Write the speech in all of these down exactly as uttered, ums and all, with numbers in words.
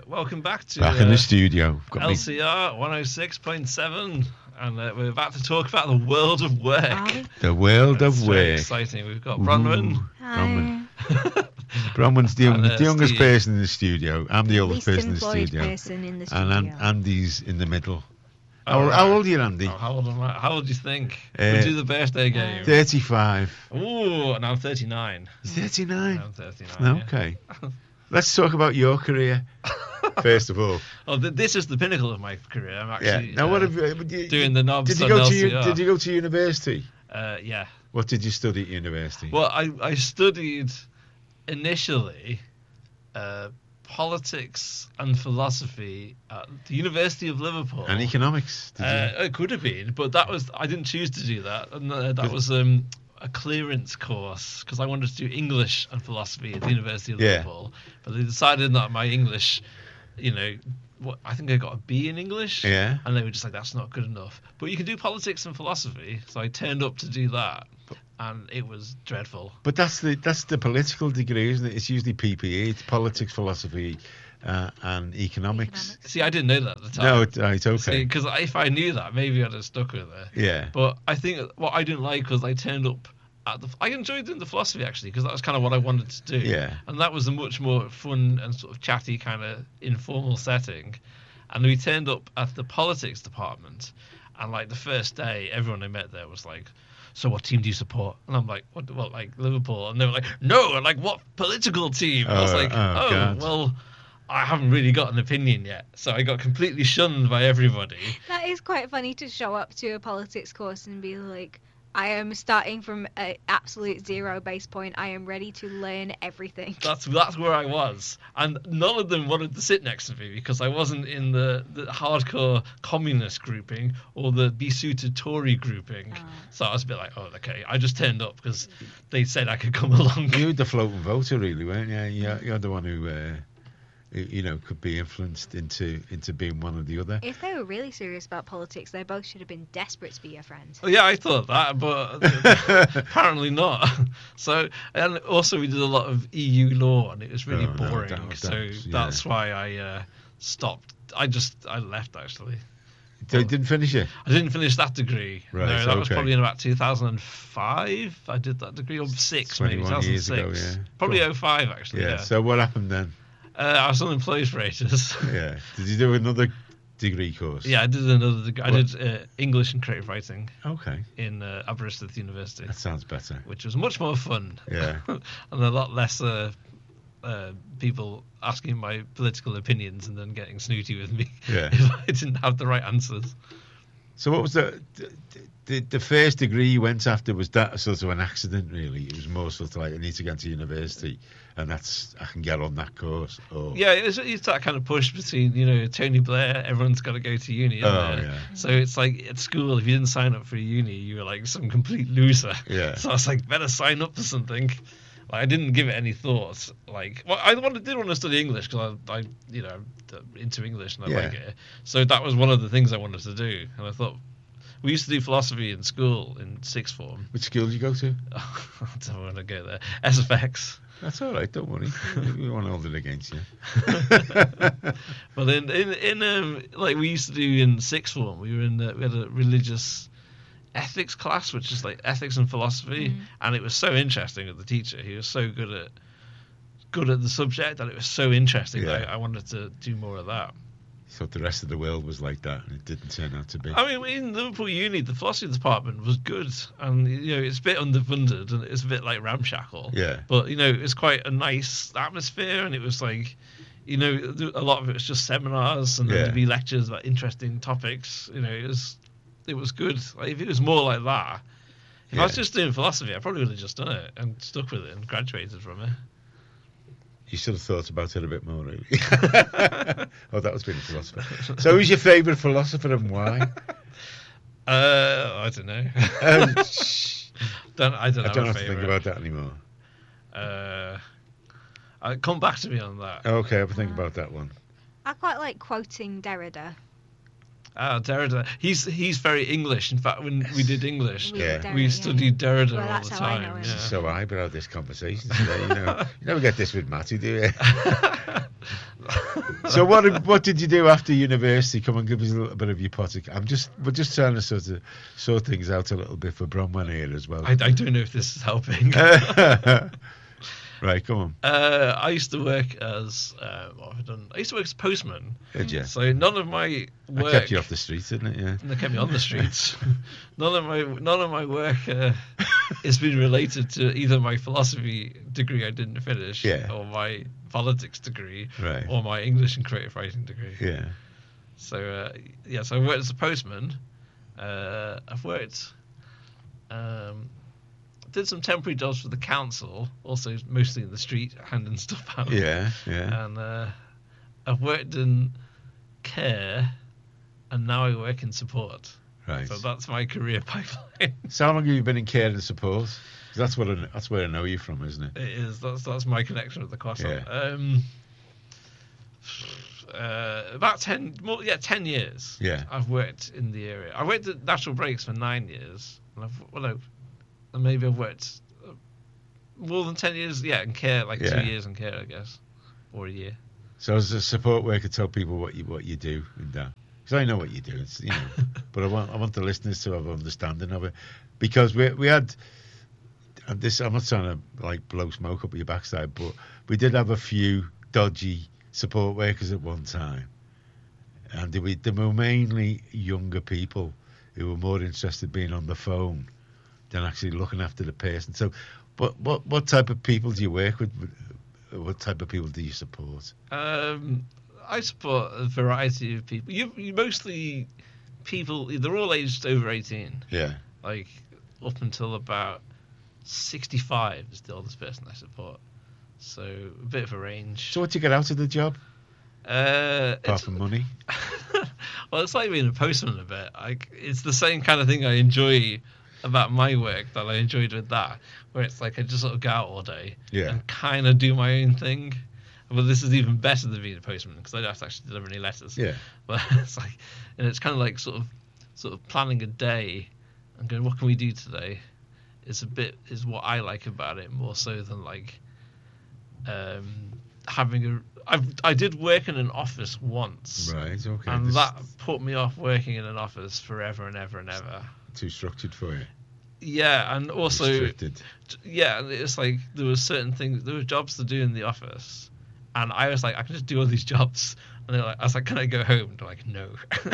welcome back to Back uh, in the studio. Got me- L C R one oh six point seven, and uh, we're about to talk about the world of work. Are we? The world It's of very work. exciting. We've got Ooh. Bronwyn. Bronwyn. Hi. Bronwyn's the, young, And, uh, the youngest Steve. person in the studio. I'm the oldest Least person in the employed studio. person in the And studio. An- Andy's in the middle. Oh, how, right. how old are you, Andy? Oh, how old am I? How old do you think? Uh, we'll do the birthday game. thirty-five. Ooh, and I'm thirty-nine. thirty-nine. I'm thirty-nine. yeah. Okay. Let's talk about your career, first of all. Oh, th- this is the pinnacle of my career. I'm actually Yeah. Now, what uh, have you, you- doing the knobs did you on go L to C u- R. Did you go to university? Uh, yeah. What did you study at university? Well, I, I studied initially uh, politics and philosophy at the University of Liverpool. And economics. Did Uh, you? it could have been, but that was I didn't choose to do that. And uh, that Did- was um, a clearance course because I wanted to do English and philosophy at the University of Yeah. Liverpool. But they decided that my English, you know, what I think I got a B in English. Yeah. And they were just like, that's not good enough. But you can do politics and philosophy, so I turned up to do that, and it was dreadful. But that's the that's the political degree, isn't it? It's usually P P E. It's politics, philosophy, uh, and economics. See, I didn't know that at the time. No, it, uh, it's okay. Because if I knew that, maybe I'd have stuck with it. Yeah. But I think what I didn't like was I turned up at the. I enjoyed doing the philosophy actually because that was kind of what I wanted to do. Yeah. And that was a much more fun and sort of chatty kind of informal setting. And we turned up at the politics department, and like the first day, everyone I met there was like, "So what team do you support?" And I'm like, "What? What? Like Liverpool?" And they were like, "No." And like, "What political team?" And I was Oh, like, oh, "Oh, God. well." I haven't really got an opinion yet, so I got completely shunned by everybody. That is quite funny to show up to a politics course and be like, I am starting from an absolute zero base point. I am ready to learn everything. That's that's where I was, and none of them wanted to sit next to me because I wasn't in the, the hardcore communist grouping or the be-suited Tory grouping. Oh. So I was a bit like, oh, okay. I just turned up because they said I could come along. You were the floating voter, really, weren't you? You're, you're the one who, uh, who, you know, could be influenced into into being one or the other. If they were really serious about politics, they both should have been desperate to be your friends. Oh, yeah, I thought that, but apparently not. So, and also we did a lot of E U law, and it was really Oh, no, boring. that- so that's- yeah. that's why I uh, stopped. I just I left actually. They didn't finish it. I didn't finish that degree. Right, no, that was okay. probably in about two thousand five. I did that degree, or six maybe, twenty-one years ago, two thousand six. yeah. Probably Cool. oh five actually. Yeah. Yeah. So what happened then? Uh, I was unemployed for ages. Yeah. Did you do another degree course? yeah, I did another degree. I What? did uh, English and creative writing Okay. in uh, Aberystwyth University, That sounds better. which was much more fun. Yeah. and a lot less uh, uh, people asking my political opinions and then getting snooty with me Yeah. if I didn't have the right answers. So what was the, the the first degree you went after? Was that sort of an accident, really? It was more sort of like, I need to get to university, and that's I can get on that course. Or Yeah, it's, it's that kind of push between, you know, Tony Blair, everyone's got to go to uni. isn't Oh, it? yeah. So it's like at school, if you didn't sign up for a uni, you were like some complete loser. Yeah. So I was like, better sign up for something. Like, I didn't give it any thought. Like, well, I wanted, did want to study English because I, I, you know, I'm into English and I Yeah. like it. So that was one of the things I wanted to do. And I thought, we used to do philosophy in school in sixth form. Which school did you go to? I don't want to go there. S F X. That's all right. Don't worry. We won't hold it against you. Well, in in in um, like we used to do in sixth form, we were in uh, we had a religious ethics class, which is like ethics and philosophy, Mm. and it was so interesting with the teacher. He was so good at good at the subject that it was so interesting that Yeah. I, I wanted to do more of that. Thought the rest of the world was like that, and it didn't turn out to be. I mean, in Liverpool Uni, the philosophy department was good, and you know it's a bit underfunded and it's a bit like ramshackle. Yeah. But you know, it's quite a nice atmosphere, and it was like, you know, th- a lot of it was just seminars, and then Yeah. there'd be lectures about interesting topics. You know, it was, it was good. Like, if it was more like that, if I was Yeah. just doing philosophy, I probably would have just done it and stuck with it and graduated from it. You should have thought about it a bit more, really. Oh, that was being a philosopher. So, who's your favourite philosopher and why? Uh, I don't know. Um, don't I don't I have don't a have to think favourite. about that anymore. Uh, uh, come back to me on that. Okay, I'll think about that one. I quite like quoting Derrida. Ah, Derrida. He's he's very English. In fact, when we did English, We Yeah. Derrida, we yeah. studied Derrida Well, all that's the how I time. know him. Yeah. So highbrow, this conversation today. You know, you never get this with Matty, do you? So what did- what did you do after university? Come on, give us a little bit of your pot. I'm just we're just trying to sort of sort things out a little bit for Bronwyn here as well. I, I don't know if this is helping. Right, come on. Uh, I used to work as uh, what have I done? I used to work as postman. Did you? So none of my I work. kept you off the street, didn't it? Yeah. They kept me on the streets. none of my none of my work uh, has been related to either my philosophy degree I didn't finish, Yeah. or my politics degree, Right. or my English and creative writing degree. Yeah. So uh, yeah, so I worked as a postman. Uh, I've worked. Um, did some temporary jobs for the council, also mostly in the street, handing stuff out. Yeah. Yeah. And uh, I've worked in care, and now I work in support. Right. So that's my career pipeline. So how long have you been in care and support? 'Cause that's what I, that's where I know you from, isn't it? It is. That's that's my connection with the croissant. Yeah. Um, uh, about ten, more, yeah, ten years. Yeah. I've worked in the area. I worked at Natural Breaks for nine years, and I've well, no, and maybe I've worked uh, more than ten years. Yeah, in care, like Yeah. two years in care, I guess, or a year. So as a support worker, tell people what you what you do in that. Because I know what you do, it's, you know, but I want I want the listeners to have an understanding of it, because we we had. And this, I'm not trying to like blow smoke up your backside, but we did have a few dodgy support workers at one time, and they were, they were mainly younger people who were more interested being on the phone than actually looking after the person. So, what what what type of people do you work with? What type of people do you support? Um, I support a variety of people. You, you mostly people. They're all aged over eighteen. Yeah, Like up until about sixty-five is the oldest person I support. So a bit of a range. so what do you get out of the job Uh, apart it's, from money? well, it's like being a postman a bit. Like it's the same kind of thing I enjoy about my work that I enjoyed with that, where it's like I just sort of go out all day Yeah. and kind of do my own thing. But this is even better than being a postman because I don't have to actually deliver any letters. Yeah, But it's like, and it's kind of like sort of, sort of planning a day and going, what can we do today? Is a bit is what I like about it more so than like, um, having a. I've I did work in an office once, right, okay. and This- that put me off working in an office forever and ever and ever. too structured for you. Yeah, and also Restricted. yeah, and it's like there were certain things, there were jobs to do in the office, and I was like, I can just do all these jobs, and they're like, I was like, can I go home? They're like, no,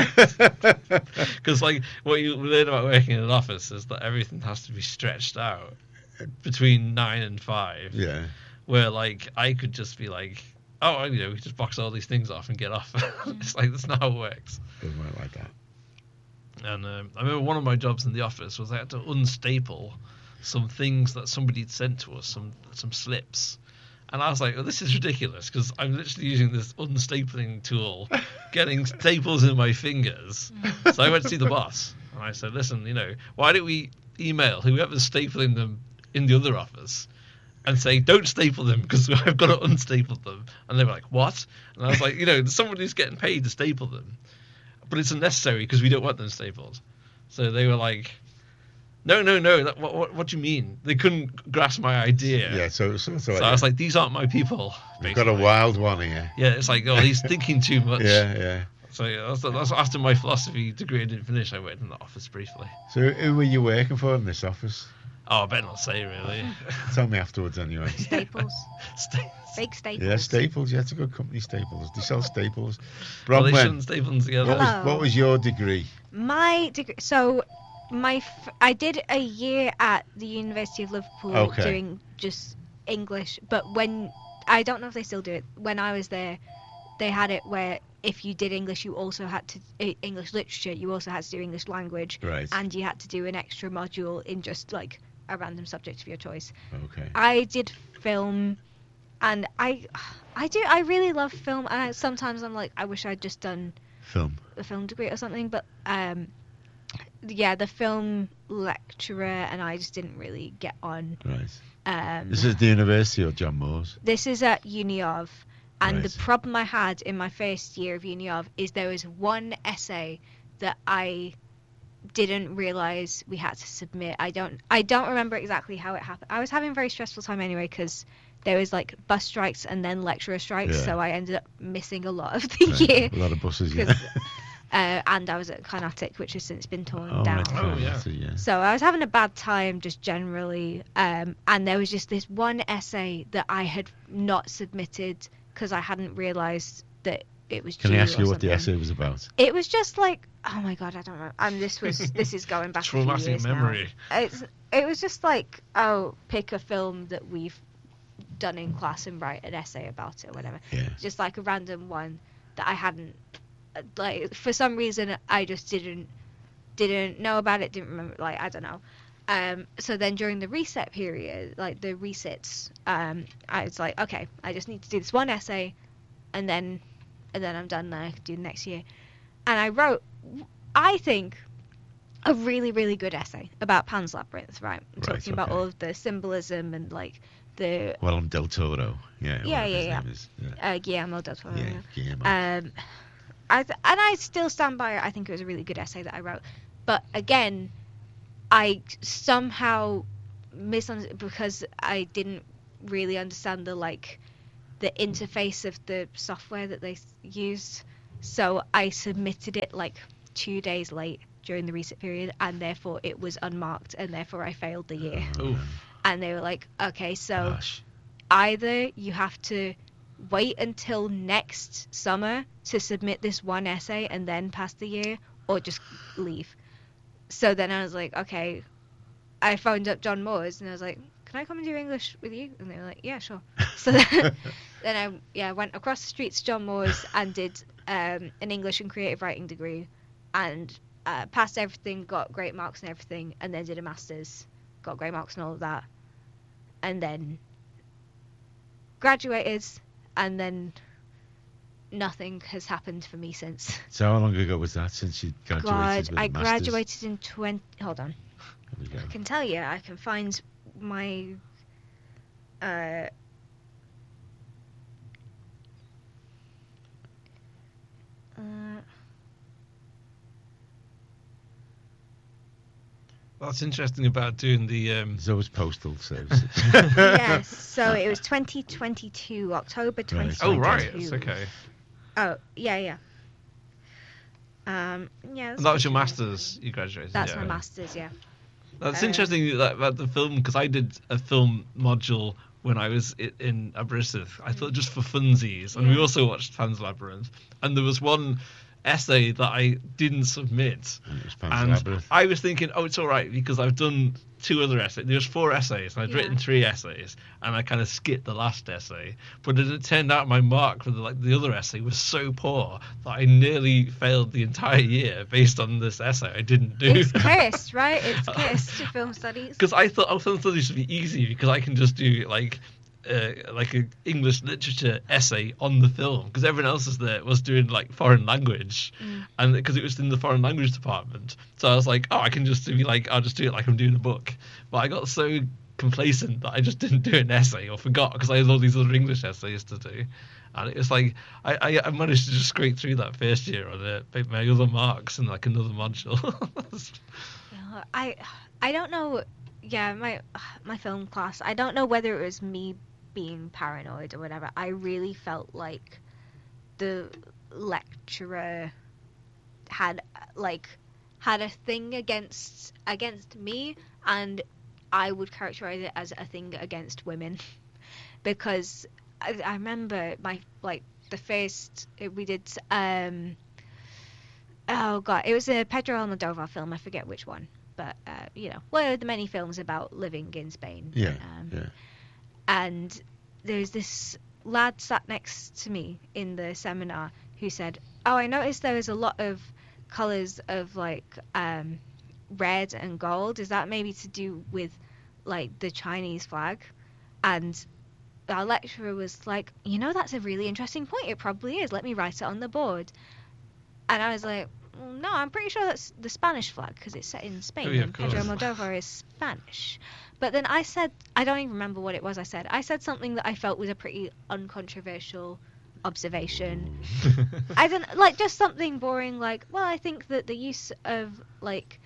because like what you learn about working in an office is that everything has to be stretched out between nine and five. Yeah. Where like I could just be like, oh, you know, we just box all these things off and get off. It's like that's not how it works. Doesn't work like that. And um, I remember one of my jobs in the office was I had to unstaple some things that somebody had sent to us, some some slips. And I was like, oh, this is ridiculous because I'm literally using this unstapling tool, getting staples in my fingers. So I went to see the boss and I said, listen, you know, why don't we email whoever's stapling them in the other office and say, don't staple them because I've got to unstaple them. And they were like, what? And I was like, you know, somebody's getting paid to staple them, but it's unnecessary because we don't want them stapled. So they were like, no, no, no, that, what, what, what do you mean? They couldn't grasp my idea. Yeah, so so, so, So I was like, these aren't my people. you've got a basically. wild one here. Yeah, it's like, oh, he's thinking too much. Yeah, yeah. So yeah, that's, that's after my philosophy degree I didn't finish. I worked in the office briefly. So who were you working for in this office? Oh, I better not say really. Tell me afterwards anyway. Staples. Sta- Fake Staples. Yeah, Staples. Yeah, it's a good company, Staples. They sell Staples. well, they Bronwyn, shouldn't staple them together. what was, Hello. what was your degree? My degree. So, my f- I did a year at the University of Liverpool Okay. doing just English, but when I don't know if they still do it. When I was there, they had it where if you did English, you also had to uh, English literature. You also had to do English language, Right. and you had to do an extra module in just like a random subject of your choice. Okay. I did film, and I, I do. I really love film, and I, sometimes I'm like, I wish I'd just done Film. a film degree or something. But um, yeah, the film lecturer and I just didn't really get on. Right. Um, This is the university or John Moores? this is at Uni of, and Right. the problem I had in my first year of Uni of is there was one essay that I didn't realize we had to submit. I don't I don't remember exactly how it happened. I was having a very stressful time anyway because there was like bus strikes and then lecturer strikes, Yeah. so I ended up missing a lot of the Right. year. A lot of buses, yeah. 'Cause, uh, and I was at Carnatic, which has since been torn Oh, down. right, Oh, fair, yeah. so, yeah. So I was having a bad time just generally, um, and there was just this one essay that I had not submitted because I hadn't realised that it was Can due I ask or you what the something. essay was about? It was just like, oh my god, I don't know. And this was this is going back a few Traumatic years memory. now. It's it was just like, oh, pick a film that we've done in class and write an essay about it or whatever. Yeah. Just like a random one that I hadn't like for some reason I just didn't didn't know about it, didn't remember, like I don't know. Um, so then during the reset period, like the resets, um, I was like, okay, I just need to do this one essay, and then and then I'm done. Then I can do the next year. And I wrote, I think, a really really good essay about Pan's Labyrinth, right? Right, Talking about okay. all of the symbolism and like the Well, I'm Del Toro. Yeah. Yeah, whatever yeah, his yeah. name is. Yeah. uh, Guillermo del Toro. Yeah. Guillermo. Um, I th- and I still stand by it. I think it was a really good essay that I wrote. But again, I somehow misunderstood because I didn't really understand the like the interface of the software that they s- used. So I submitted it like two days late during the reset period, and therefore it was unmarked, and therefore I failed the year. Oh, Oof. And they were like, okay, so gosh. either you have to wait until next summer to submit this one essay and then pass the year, or just leave. So then I was like, okay. I phoned up John Moores and I was like, can I come and do English with you? And they were like, yeah, sure. So then, then I yeah went across the street to John Moores and did um, an English and creative writing degree, and uh, passed everything, got great marks and everything, and then did a master's, got great marks and all of that, and then graduated, and then nothing has happened for me since. So how long ago was that since you graduated God, with a I master's? graduated in twenty. Hold on, There we go. I can tell you. I can find my. Uh, uh, That's interesting about doing the. Um, There's always postal services. yes, so it was twenty twenty-two, October twenty twenty-two. oh right, it's okay. Oh yeah, yeah. Um, yeah. that's And that was your good. masters. You graduated. That's yeah. my masters, yeah. That's Uh, interesting that, about the film because I did a film module when I was i- in Aberystwyth. I thought just for funsies, and we Yeah. also watched Pan's Labyrinth. And there was one essay that I didn't submit, And it was Pan's and Labyrinth. I was thinking, oh, it's all right because I've done two other essays. There was four essays, and I'd Yeah. written three essays, and I kind of skipped the last essay. But it turned out my mark for the like the other essay was so poor that I nearly failed the entire year based on this essay I didn't do. It's cursed, right? It's cursed to film studies. Because I thought oh, film studies should be easy because I can just do like uh, like an English literature essay on the film because everyone else is there was doing like foreign language, Mm. and because it was in the foreign language department, so I was like, oh, I can just be like, I'll just do it like I'm doing a book. But I got so complacent that I just didn't do an essay or forgot because I had all these other English essays to do. And it was like I, I, I managed to just scrape through that first year on it, make my other marks and like another module. Yeah, I I don't know. Yeah, my my film class. I don't know whether it was me being paranoid or whatever. I really felt like the lecturer had like had a thing against against me, and I would characterize it as a thing against women because I, I remember my like the first we did um oh god it was a Pedro Almodovar film, I forget which one, but uh, you know, one of the many films about living in Spain. Yeah, um, yeah. and there's this lad sat next to me in the seminar who said, oh, I noticed there was a lot of colours of like um, red and gold. Is that maybe to do with like the Chinese flag? And our lecturer was like, you know, that's a really interesting point. It probably is. Let me write it on the board. And I was like, well, no, I'm pretty sure that's the Spanish flag because it's set in Spain Oh, yeah, of and Pedro course. Almodovar is Spanish. But then I said, I don't even remember what it was I said. I said something that I felt was a pretty uncontroversial observation. I don't like just something boring like, well, I think that the use of like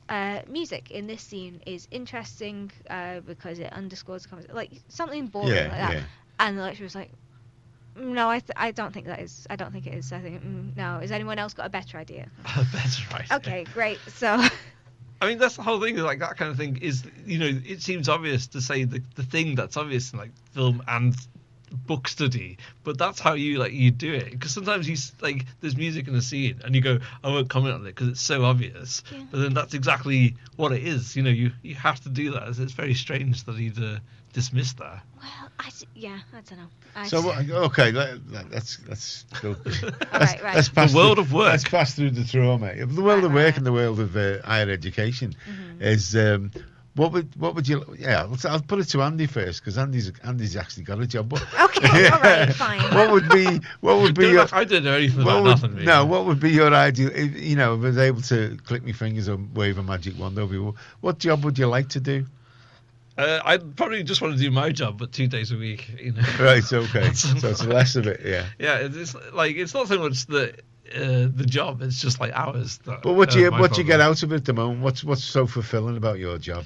uh, music in this scene is interesting uh, because it underscores the conversation, like something boring Yeah, like that. yeah. And the lecturer was like, no, I th- I don't think that is. I don't think it is. I think mm, no. Has anyone else got a better idea? That's right. Okay, great. So. I mean, that's the whole thing. Like that kind of thing is, you know, it seems obvious to say the the thing that's obvious in like film and book study, but that's how you like you do it. Because sometimes you s- like there's music in the scene and you go, I won't comment on it because it's so obvious. Yeah. But then that's exactly what it is. You know, you you have to do that. It's, it's very strange that he'd uh, dismissed that. Well, I s- yeah, I don't know. I So s- what- okay, let, let, let's let's go. All let's, right, right. let's pass The world through, of work. Let's pass through the trauma. The world Right, of right, work right. and the world of uh, higher education Mhm. is. Um, what would what would you? Yeah, I'll, I'll put it to Andy first because Andy's Andy's actually got a job. What, Okay, all right, fine. What would be what would be Don't your, know- I don't know anything what about would, nothing. Really. no, what would be your ideal? If, you know, if I was able to click my fingers or wave a magic wand over you, what job would you like to do? Uh, I'd probably just want to do my job, but two days a week. You know. Right, okay. That's- So it's less of it, yeah. Yeah, it's it's like it's not so much the uh, the job; it's just like hours. That, But what uh, do you my what do you get problem. out of it at the moment? What's what's so fulfilling about your job?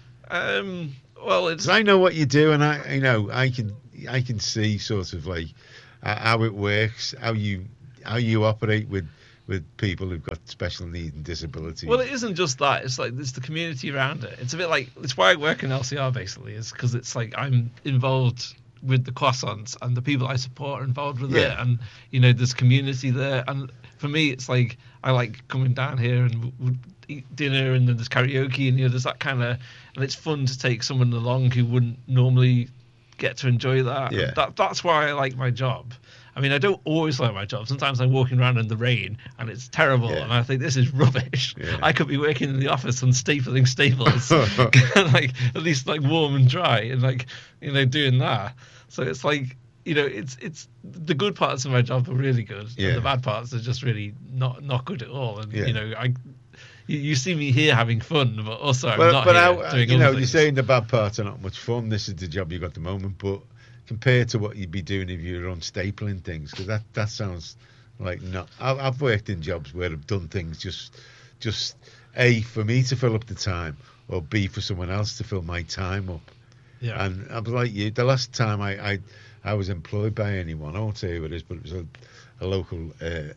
Um, well, it's 'Cause I know what you do, and I you know I can I can see sort of like uh, how it works, how you how you operate with with people who've got special needs and disabilities. well, it isn't just that. It's like it's the community around it. It's a bit like it's why I work in L C R basically, is because it's like I'm involved with the croissants and the people I support are involved with it, Yeah. and you know there's community there. And for me, it's like I like coming down here and w- w- eat dinner, and then there's karaoke, and you know there's that kind of, and it's fun to take someone along who wouldn't normally get to enjoy that. Yeah. That that's why I like my job. I mean, I don't always like my job. Sometimes I'm walking around in the rain and it's terrible, Yeah. and I think this is rubbish. Yeah. I could be working in the office on stapling staples, like at least like warm and dry, and like you know doing that. So it's like you know, it's it's the good parts of my job are really good, Yeah. and the bad parts are just really not not good at all. And Yeah. you know, I you, you see me here having fun, but also I'm but not but here how, doing you other know you're things. saying the bad parts are not much fun. This is the job you got at the moment, but compared to what you'd be doing if you were on stapling things, because that that sounds like not. I've, I've worked in jobs where I've done things just just A, for me to fill up the time, or B, for someone else to fill my time up. Yeah. And I was like you. The last time I, I, I was employed by anyone, I won't say who it is, but it was a, a local uh,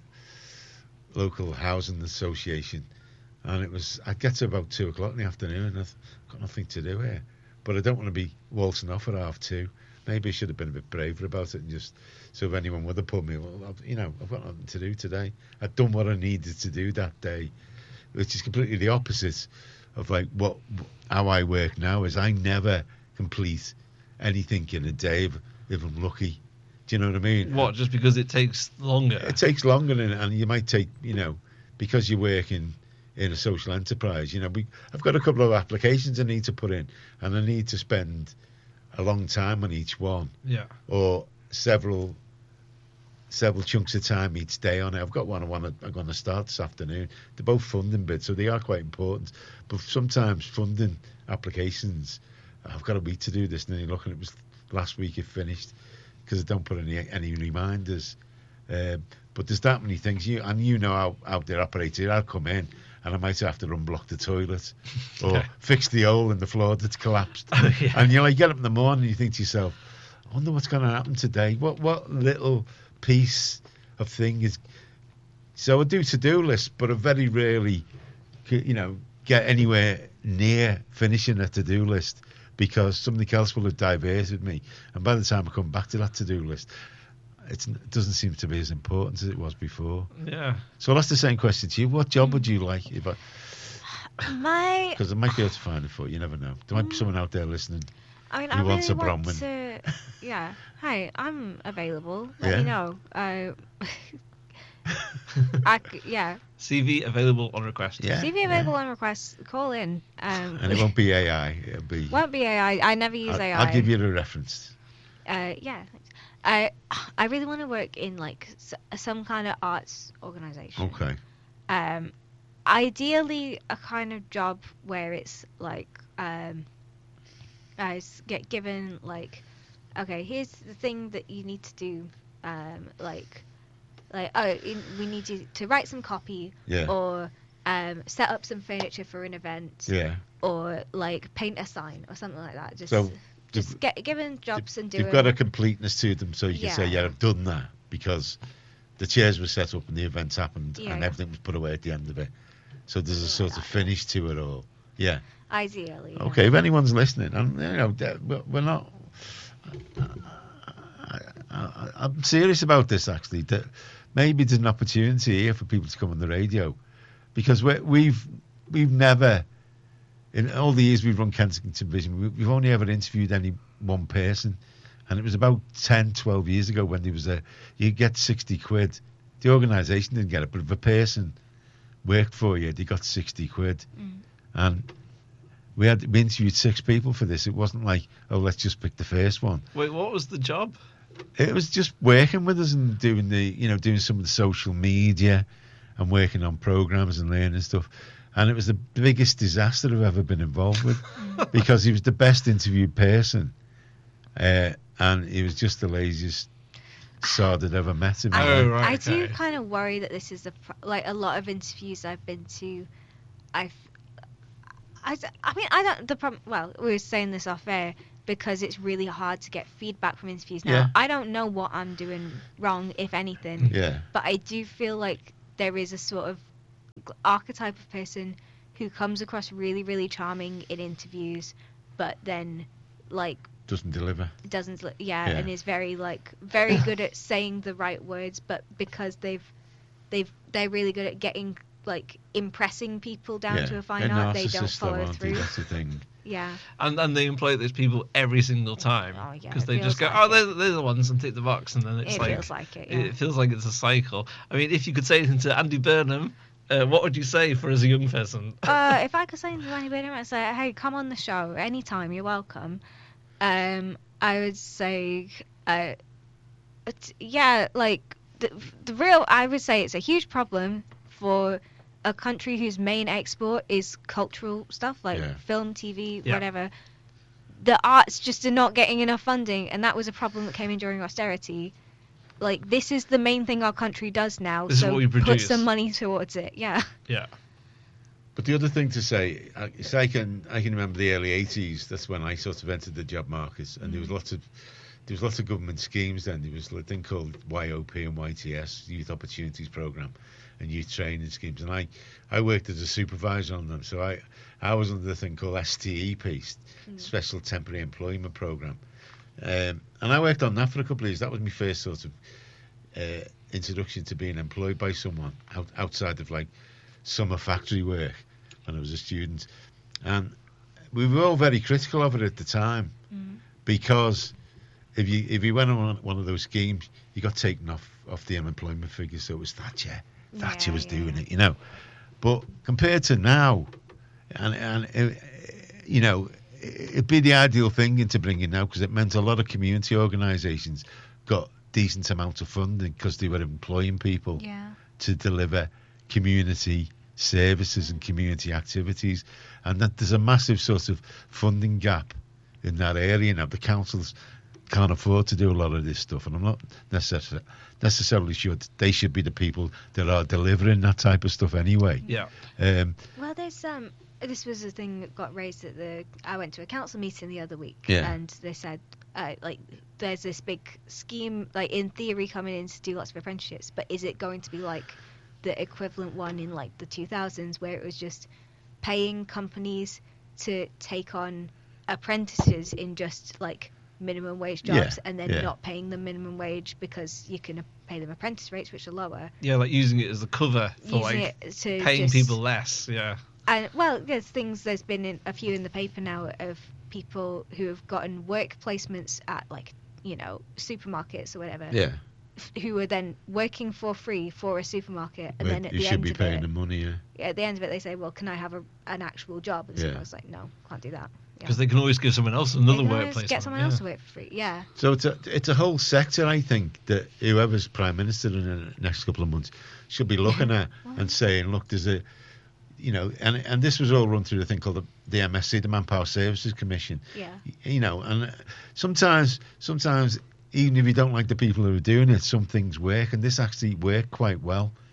local housing association, and it was. I get to about two o'clock in the afternoon, and I've got nothing to do here. But I don't want to be waltzing off at half two. Maybe I should have been a bit braver about it and just. So if anyone would have pulled me, well, I've, you know, I've got nothing to do today. I've done what I needed to do that day, which is completely the opposite of like what how I work now. Is I never complete anything in a day if, if I'm lucky. Do you know what I mean? What? Just because it takes longer? It takes longer, and, and you might take, you know, because you're working in a social enterprise. You know, we, I've got a couple of applications I need to put in, and I need to spend a long time on each one, Yeah. or several several chunks of time each day on it. I've got one I want to, I'm going to start this afternoon. They're both funding bits, so they are quite important. But sometimes funding applications, I've got a week to do this, and then you're looking, it was last week it finished because I don't put any any reminders. Um, but there's that many things, you and you know how, how they're operated. I'll come in and I might have to unblock the toilet or Yeah. fix the hole in the floor that's collapsed. Oh, yeah. And you like get up in the morning and you think to yourself, I wonder what's going to happen today. What what little piece of thing is. So I do to-do lists, but I very rarely, you know, get anywhere near finishing a to-do list because something else will have diverted me. And by the time I come back to that to-do list, it's, it doesn't seem to be as important as it was before. Yeah. So I'll ask the same question to you. What job would you like? If I, My, because I might be able to find it for you. You never know. There might be someone out there listening. I mean, Who I wants really a want Bronwyn? to. Yeah. Hi, I'm available. Let Yeah? me know. Uh, I c- yeah. C V available on request. Yeah. C V available on request. Call in. Um, And it won't be A I. It'll be. won't be A I. I never use I'll, A I. I'll give you the reference. Uh, yeah. Thanks. I I really want to work in like s- some kind of arts organization. Okay. Um, ideally a kind of job where it's like um, I s- get given like, okay, here's the thing that you need to do. Um, like, like oh, in, we need you to write some copy, Yeah. or um, set up some furniture for an event, Yeah. or like paint a sign or something like that. Just So just they've- get given jobs and doing. You've got a completeness to them, so you can say, Yeah. yeah, I've done that because the chairs were set up and the events happened Yeah, and yeah. everything was put away at the end of it. So there's a Something sort like of that, yeah. finish to it all. Yeah. Ideally. yeah. Okay, if anyone's listening, and you know, that- we're we're not. I, I, I'm serious about this actually. That maybe there's an opportunity here for people to come on the radio, because we we've we've never, in all the years we've run Kensington Vision, we, we've only ever interviewed any one person, and it was about ten, twelve years ago when there was a you get sixty quid. The organisation didn't get it, but if a person worked for you, they got sixty quid, Mm. and we had we interviewed six people for this. It wasn't like, oh, let's just pick the first one. Wait, what was the job? It was just working with us and doing the, you know, doing some of the social media and working on programs and learning stuff. And it was the biggest disaster I've ever been involved with because he was the best interviewed person, uh, and he was just the laziest sod I'd ever met in my I, Oh, life. right, I do okay. kind of worry that this is a pro- like a lot of interviews I've been to. I've, I, d- I mean, I don't. The problem. Well, we were saying this off air because it's really hard to get feedback from interviews now. Yeah. I don't know what I'm doing wrong, if anything, Yeah, but I do feel like there is a sort of archetype of person who comes across really, really charming in interviews, but then like doesn't deliver. doesn't look yeah, Yeah. and is very like very good at saying the right words, but because they've they've they're really good at getting like impressing people down yeah. to a fine They're art, they don't narcissists, though, follow aren't they? through. That's the thing. Yeah, And and they employ those people every single time Oh, yeah, because it they just feels go, like oh, it. they're, they're the ones, and tick the box, and then it's it like, feels like it. Yeah. it feels like it's a cycle. I mean, if you could say anything to Andy Burnham, uh, what would you say for as a young person? uh, if I could say to anybody, I'd say, hey, come on the show anytime. You're welcome. Um, I would say, uh, it's, yeah, like the the real. I would say it's a huge problem for a country whose main export is cultural stuff like Yeah. film, T V, Yeah. whatever. The arts just are not getting enough funding, and that was a problem that came in during austerity. Like, this is the main thing our country does now, This is so what we put produce. some money towards it. Yeah. Yeah. But the other thing to say uh, is I can I can remember the early eighties. That's when I sort of entered the job market, and there was lots of there was lots of government schemes then. There was a thing called Y O P and Y T S, Youth Opportunities Programme, and youth training schemes. And I, I worked as a supervisor on them, so I I was under the thing called S T E P, Special Temporary Employment Programme, um, and I worked on that for a couple of years. That was my first sort of uh, introduction to being employed by someone out, outside of like summer factory work when I was a student, and we were all very critical of it at the time because if you if you went on one of those schemes, you got taken off off the unemployment figure. So it was Thatcher, Thatcher Yeah, was yeah. doing it, you know. But compared to now, and and uh, you know, it'd be the ideal thing into bringing now because it meant a lot of community organisations got decent amount of funding because they were employing people Yeah. to deliver community services and community activities, and that there's a massive sort of funding gap in that area now. The councils can't afford to do a lot of this stuff, and I'm not necessarily necessarily sure they should be the people that are delivering that type of stuff anyway. Yeah. Um, Well, there's um, this was a thing that got raised at the. I went to a council meeting the other week, Yeah. and they said, uh, like, there's this big scheme, like in theory, coming in to do lots of apprenticeships, but is it going to be like the equivalent one in like the two thousands, where it was just paying companies to take on apprentices in just like minimum wage jobs, Yeah, and then yeah. not paying them minimum wage because you can pay them apprentice rates which are lower. Yeah, like using it as the cover for Using like it to paying just- people less. Yeah. And well, there's things. There's been in, a few in the paper now of people who have gotten work placements at like you know supermarkets or whatever. yeah, Who are then working for free for a supermarket, and but then at you the should end be of paying it, them money. Yeah, at the end of it, they say, "Well, can I have a, an actual job?" And Yeah. someone's like, "No, can't do that." Yeah. Because they can always give someone else another They can work always placement. Get someone yeah. else to work for free. Yeah. so it's a it's a whole sector I think that whoever's prime minister in the next couple of months should be looking at and saying, look, there's a you know, and and this was all run through the thing called the, the M S C, the Manpower Services Commission. Yeah. You know, and sometimes, sometimes even if you don't like the people who are doing it, some things work, and this actually worked quite well. Yeah.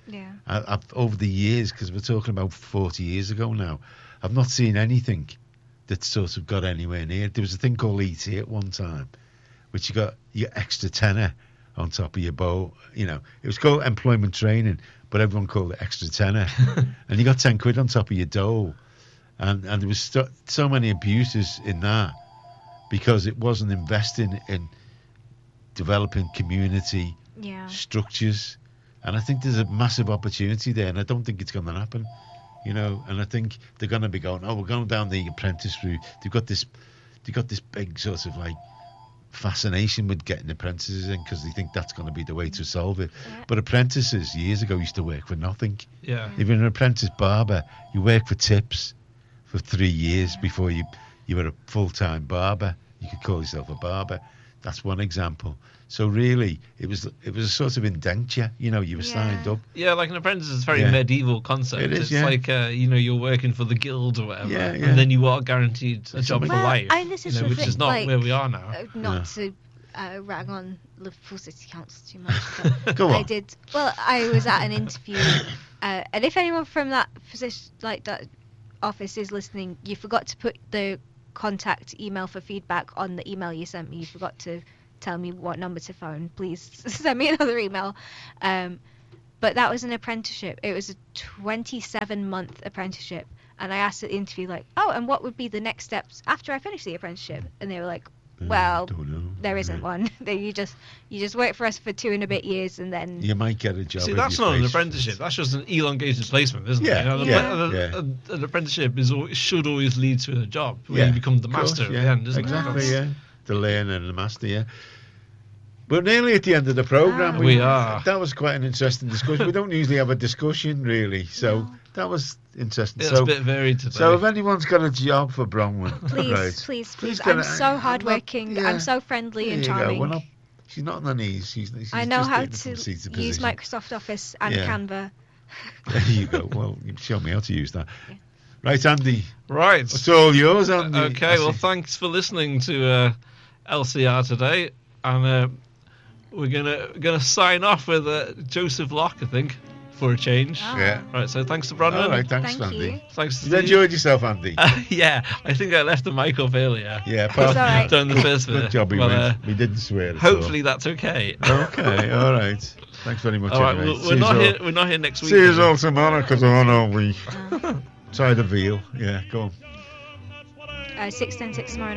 I, I've over the years, because we're talking about forty years ago now, I've not seen anything that sort of got anywhere near. There was a thing called E T at one time, which you got your extra tenner on top of your bow. You know, it was called employment training, but everyone called it extra tenner. And you got ten quid on top of your dole. And and there was so, so many abuses in that because it wasn't investing in developing community Yeah. structures. And I think there's a massive opportunity there, and I don't think it's going to happen. You know, and I think they're going to be going, oh, we're going down the apprentice route. They've got this, they've got this big sort of like fascination with getting apprentices in because they think that's going to be the way to solve it. Yeah. But apprentices years ago used to work for nothing. Yeah. If you're an apprentice barber, you work for tips for three years before you you were a full-time barber. You could call yourself a barber. That's one example. So really, it was it was a sort of indenture. You know, you were Yeah. signed up. Yeah, like an apprentice is a very Yeah. medieval concept. It is, it's yeah. like uh, you know, you're working for the guild or whatever, Yeah, yeah. and then you are guaranteed a job Well, for life. I- this is you know, the which thing, is not like, where we are now. Uh, not to uh, rag on Liverpool City Council too much. But Go on. I did. Well, I was at an interview, uh, and if anyone from that position, like that office, is listening, you forgot to put the contact email for feedback on the email you sent me. You forgot to tell me what number to phone. Please send me another email. Um, but that was an apprenticeship. It was a twenty-seven month apprenticeship, and I asked at the interview, like, oh, and what would be the next steps after I finish the apprenticeship? And they were like, well, Don't know. there isn't Yeah. one. That you just you just work for us for two and a bit years, and then You might get a job. See, at that's your not an place. apprenticeship. That's just an elongated placement, isn't Yeah, it? You know, the- yeah, the- yeah. An, an apprenticeship is al- should always lead to a job where Yeah, you become the of course, master at yeah. the end, isn't Exactly, it? yeah. The learner and the master, yeah. We're nearly at the end of the programme. Ah. We are. That was quite an interesting discussion. We don't usually have a discussion, really. So No. that was interesting. It's so, a bit varied today. so if anyone's got a job for Bronwyn, please, right, please, please. get I'm it. so I'm not- hardworking. yeah. I'm so friendly there and you go. charming. We're not, she's not on her knees. She's, she's I know just how taking to from seat to use position. Microsoft Office and Yeah. Canva. There you go. Well, you show me how to use that. Right, Andy. Right. It's all yours, Andy. Okay, I well, see. thanks for listening to uh, L C R today, and uh, we're gonna gonna sign off with uh, Joseph Locke, I think, for a change. Oh. Yeah. Right, so thanks to Bronwyn. All right, thanks, Thank Andy. you. Thanks to You Steve. enjoyed yourself, Andy? Uh, yeah, I think I left the mic up earlier. Yeah, It's all right. Done the first bit. Good job, we Well, went. uh, We didn't swear. at hopefully that's okay. all. Okay, all right. Thanks very much. All right, anyway. we're, See we're yous not all- here. We're not here next week. See you then. all tomorrow because I'm on all week. Uh, Try the veal. Yeah, go on. uh, six ten six tomorrow night.